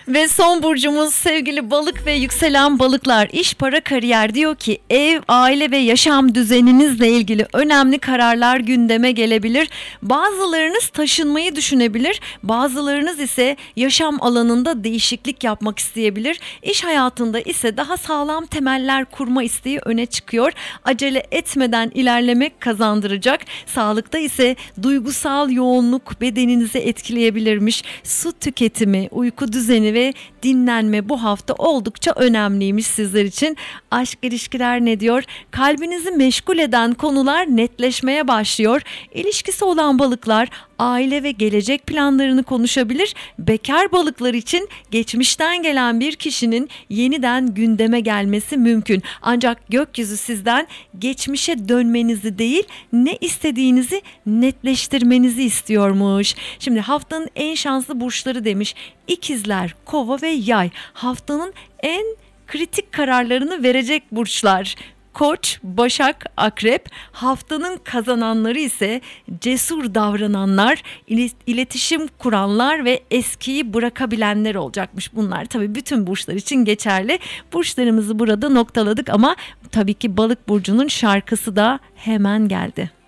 Ve son burcumuz sevgili balık ve yükselen balıklar. İş, para, kariyer diyor ki ev, aile ve yaşam düzeninizle ilgili önemli kararlar gündeme gelebilir. Bazılarınız taşınmayı düşünebilir, bazılarınız ise yaşam alanında değişiklik yapmak isteyebilir. İş hayatında ise daha sağlam temeller kurma isteği öne çıkıyor. Acele etmeden ilerlemek kazandıracak. Sağlıkta ise duygusal yoğunluk bedeninizi etkileyebilirmiş. Su tüketimi, uyku düzeni ve dinlenme bu hafta oldukça önemliymiş sizler için. Aşk, ilişkiler ne diyor? Kalbinizi meşgul eden konular netleşmeye başlıyor. İlişkisi olan balıklar aile ve gelecek planlarını konuşabilir. Bekar balıklar için geçmişten gelen bir kişinin yeniden gündeme gelmesi mümkün. Ancak gökyüzü sizden geçmişe dönmenizi değil, ne istediğinizi netleştirmenizi istiyormuş. Şimdi haftanın en şanslı burçları demiş. İkizler, Kova ve Yay. Haftanın en kritik kararlarını verecek burçlar. Koç, Başak, Akrep. Haftanın kazananları ise cesur davrananlar, iletişim kuranlar ve eskiyi bırakabilenler olacakmış. Bunlar tabii bütün burçlar için geçerli. Burçlarımızı burada noktaladık ama tabii ki Balık burcunun şarkısı da hemen geldi.